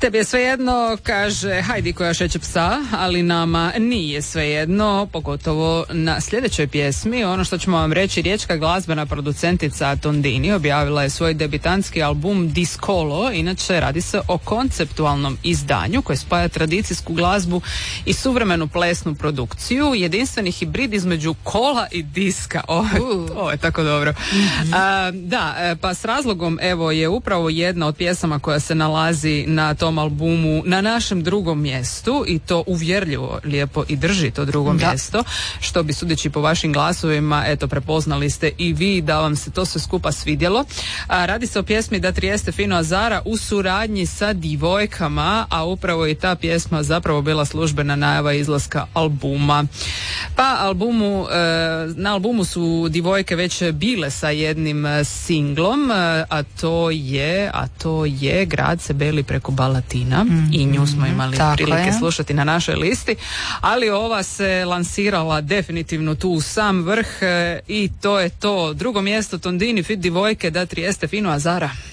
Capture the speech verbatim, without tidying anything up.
Tebi je svejedno, kaže Hajdi koja šeće psa, ali nama nije svejedno, pogotovo na sljedećoj pjesmi. Ono što ćemo vam reći, riječka glazbena producentica Tondini objavila je svoj debitantski album Discolo. Inače, radi se o konceptualnom izdanju koje spaja tradicijsku glazbu i suvremenu plesnu produkciju. Jedinstveni hibrid između kola i diska. Ovo je, uh. ovo je tako dobro. Mm-hmm. A, da, pa s razlogom, evo, je upravo jedna od pjesama koja se nalazi na tom albumu na našem drugom mjestu i to uvjerljivo lijepo i drži to drugo da. mjesto, što bi sudeći po vašim glasovima, eto, prepoznali ste i vi da vam se to sve skupa svidjelo. A, radi se o pjesmi Da Trieste Fino Azara u suradnji sa Divojkama, a upravo i ta pjesma zapravo bila službena najava izlaska albuma. Pa albumu, e, na albumu su Divojke već bile sa jednim singlom, a to je, a to je Grad se beli preko Balatina, mm, i nju smo imali mm, prilike je. slušati na našoj listi, ali ova se lansirala definitivno tu u sam vrh, i to je to. Drugo mjesto Tondini fit Divojke Da Trieste Fino Azara.